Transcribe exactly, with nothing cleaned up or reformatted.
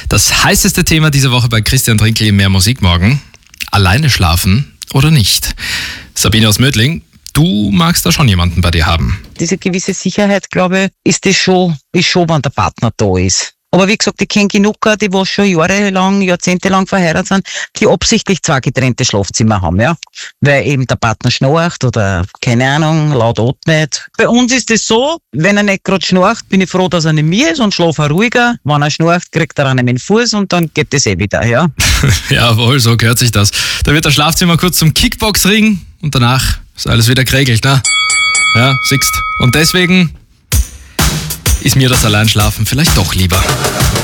Das heißeste Thema diese Woche bei Christian Trinkl in Mehr Musik morgen. Alleine schlafen oder nicht? Sabine aus Mödling, du magst da schon jemanden bei dir haben. Diese gewisse Sicherheit, glaube ich, ist das schon, ist schon, wenn der Partner da ist. Aber wie gesagt, ich kenne genug, die was schon jahrelang, jahrzehntelang verheiratet sind, die absichtlich zwei getrennte Schlafzimmer haben, ja. Weil eben der Partner schnarcht oder, keine Ahnung, laut atmet. Bei uns ist es so, wenn er nicht gerade schnarcht, bin ich froh, dass er nicht mir ist und schlafe auch ruhiger. Wenn er schnarcht, kriegt er einen in den Fuß und dann geht es eh wieder, ja. Jawohl, so gehört sich das. Da wird das Schlafzimmer kurz zum Kickboxring und danach ist alles wieder geregelt, ne? Ja, siehst. Und deswegen ist mir das Alleinschlafen vielleicht doch lieber.